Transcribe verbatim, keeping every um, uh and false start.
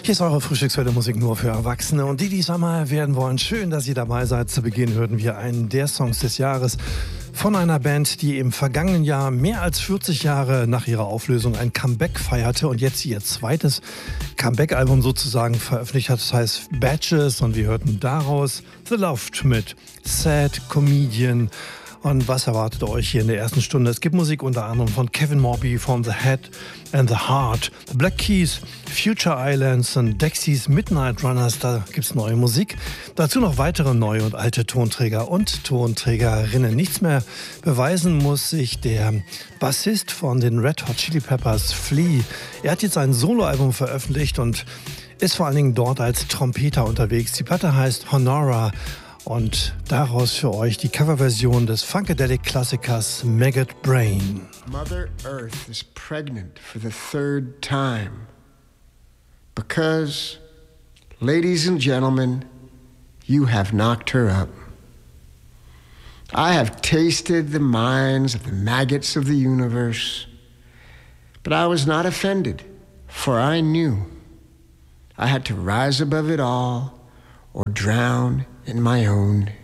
Hier ist eure Frühstückswelle Musik nur für Erwachsene und die, die es einmal werden wollen. Schön, dass ihr dabei seid. Zu Beginn hörten wir einen der Songs des Jahres von einer Band, die im vergangenen Jahr mehr als vierzig Jahre nach ihrer Auflösung ein Comeback feierte und jetzt ihr zweites Comeback-Album sozusagen veröffentlicht hat. Das heißt Batches und wir hörten daraus The Loft mit Sad Comedian. Und was erwartet euch hier in der ersten Stunde? Es gibt Musik unter anderem von Kevin Morby von The Head and the Heart, The Black Keys, Future Islands und Dexys Midnight Runners. Da gibt es neue Musik. Dazu noch weitere neue und alte Tonträger und Tonträgerinnen. Nichts mehr beweisen muss sich der Bassist von den Red Hot Chili Peppers, Flea. Er hat jetzt ein Soloalbum veröffentlicht und ist vor allen Dingen dort als Trompeter unterwegs. Die Platte heißt Honora. Und daraus für euch die Coverversion des Funkadelic-Klassikers Maggot Brain. Mother Earth is pregnant for the third time. Because, ladies and gentlemen, you have knocked her up. I have tasted the minds of the maggots of the universe, but I was not offended, for I knew I had to rise above it all or drown in my own